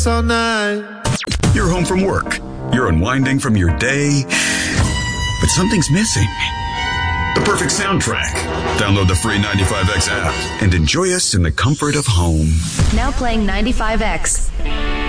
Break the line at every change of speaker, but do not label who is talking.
all night.
You're home from work. You're unwinding from your day. But something's missing. The perfect soundtrack. Download the free 95X app and enjoy us in the comfort of home.
Now playing 95X.